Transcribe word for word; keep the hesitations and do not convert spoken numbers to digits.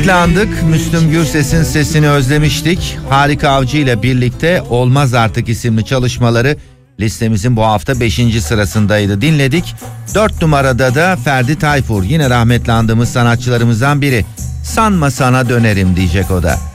Rahmetli andık. Müslüm Gürses'in sesini özlemiştik. Harika Avcı ile birlikte Olmaz Artık isimli çalışmaları listemizin bu hafta beşinci sırasındaydı. Dinledik. dört numarada da Ferdi Tayfur, yine rahmetli andığımız sanatçılarımızdan biri. Sanma sana dönerim diyecek o da.